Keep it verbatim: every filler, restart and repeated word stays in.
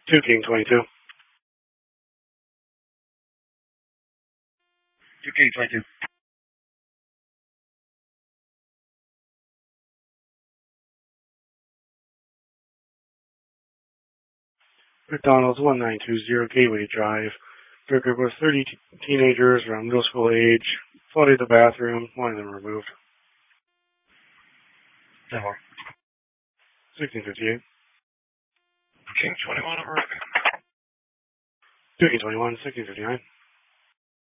two King twenty-two. two King twenty-two. McDonald's one nine two zero Gateway Drive. Their group was thirty t- teenagers around middle school age, flooded the bathroom, one of them removed. No more. sixteen fifty-eight. King twenty-one over. two King twenty-one, sixteen fifty-nine.